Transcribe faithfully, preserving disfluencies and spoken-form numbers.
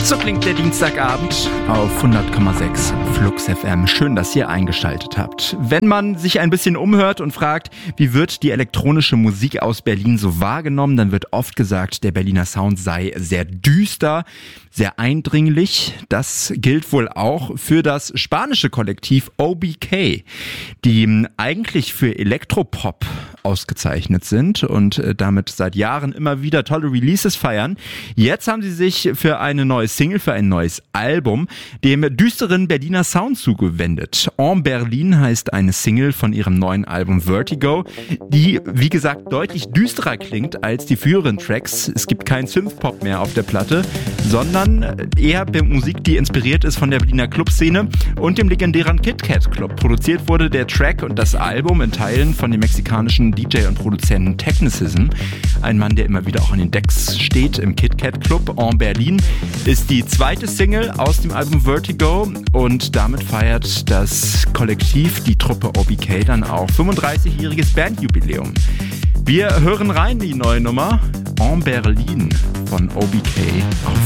So klingt der Dienstagabend auf hundert Komma sechs Flux F M. Schön, dass ihr eingeschaltet habt. Wenn man sich ein bisschen umhört und fragt, wie wird die elektronische Musik aus Berlin so wahrgenommen, dann wird oft gesagt, der Berliner Sound sei sehr düster, sehr eindringlich. Das gilt wohl auch für das spanische Kollektiv O B K, die eigentlich für Elektropop ausgezeichnet sind und damit seit Jahren immer wieder tolle Releases feiern. Jetzt haben sie sich für eine neue Single, für ein neues Album, dem düsteren Berliner Sound zugewendet. En Berlin heißt eine Single von ihrem neuen Album Vertigo, die, wie gesagt, deutlich düsterer klingt als die früheren Tracks. Es gibt keinen Synthpop mehr auf der Platte, sondern eher Musik, die inspiriert ist von der Berliner Clubszene und dem legendären KitKat Club. Produziert wurde der Track und das Album in Teilen von dem mexikanischen D J und Produzenten Technicism. Ein Mann, der immer wieder auch in den Decks steht im KitKat Club. En Berlin ist die zweite Single aus dem Album Vertigo und damit feiert das Kollektiv, die Truppe O B K, dann auch fünfunddreißigjähriges Bandjubiläum. Wir hören rein die neue Nummer En Berlin von O B K auf